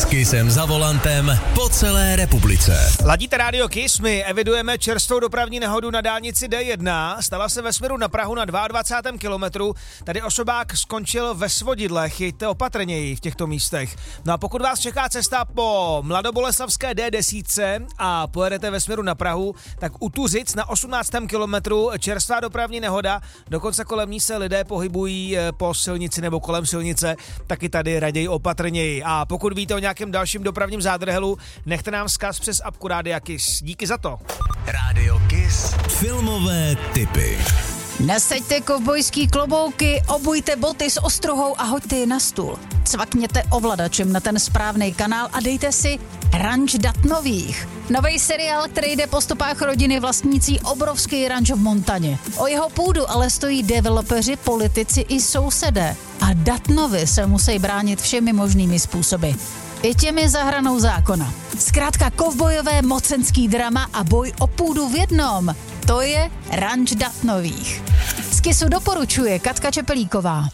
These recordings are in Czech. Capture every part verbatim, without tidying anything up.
S Kissem za volantem po celé republice. Ladíte Radio Kiss, my evidujeme čerstvou dopravní nehodu na dálnici D jedna. Stala se ve směru na Prahu na dvacátém druhém kilometru. Tady osobák skončil ve Svodidlech, jeďte opatrněji v těchto místech. No a pokud vás čeká cesta po mladoboleslavské D deset a pojedete ve směru na Prahu, tak u Tuzic na osmnáctém kilometru čerstvá dopravní nehoda. Dokonce kolem ní se lidé pohybují po silnici nebo kolem silnice, taky tady raději opatrněji. A pokud víte o nějakém dalším dopravním zádrhelu, nechte nám vzkaz přes apku Rádia Kiss. Díky za to. Radio Kiss. Filmové tipy. Nasaďte kovbojský klobouky, obujte boty s ostruhou a hoďte je na stůl. Cvakněte ovladačem na ten správný kanál a dejte si Ranč Datnových. Nový seriál, který jde po stopách rodiny vlastnící obrovský ranč v Montaně. O jeho půdu ale stojí developeři, politici i sousedé. A Datnovi se musí bránit všemi možnými způsoby. I těmi za hranou zákona. Zkrátka kovbojové mocenský drama a boj o půdu v jednom. To je Ranč Datnových. Z Kissu doporučuje Katka Čepelíková.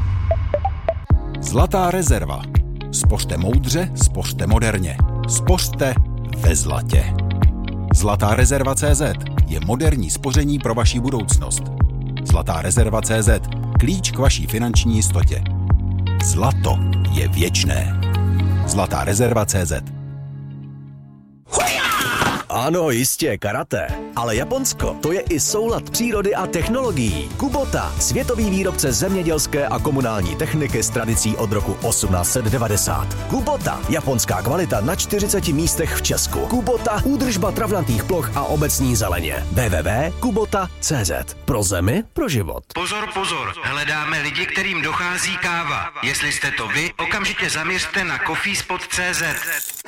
Zlatá rezerva. Spořte moudře, spořte moderně. Spořte ve zlatě. Zlatá rezerva tečka cé zet je moderní spoření pro vaši budoucnost. Zlatá rezerva tečka cé zet. Klíč k vaší finanční jistotě. Zlato je věčné. Zlatá rezerva tečka cé zet. Ano, jistě, karate. Ale Japonsko, to je i soulad přírody a technologií. Kubota, světový výrobce zemědělské a komunální techniky s tradicí od roku osmnáct set devadesát. Kubota, japonská kvalita na čtyřiceti místech v Česku. Kubota, údržba travnatých ploch a obecní zeleně. w w w tečka kubota tečka cé zet. Pro zemi, pro život. Pozor, pozor, hledáme lidi, kterým dochází káva. Jestli jste to vy, okamžitě zaměřte na coffeespot tečka cé zet.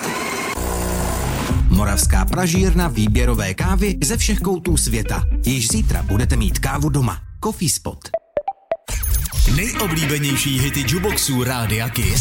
Moravská pražírna výběrové kávy ze všech koutů světa. Již zítra budete mít kávu doma. Coffeespot. Nejoblíbenější hity jukeboxů Rádia Kiss.